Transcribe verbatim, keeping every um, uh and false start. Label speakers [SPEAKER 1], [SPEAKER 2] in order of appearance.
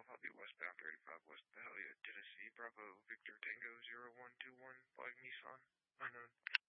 [SPEAKER 1] twelve, I'll be westbound thirty-five west of Elliott, Tennessee, Bravo, Victor, Tango, zero one two one, flag Nissan, unknown.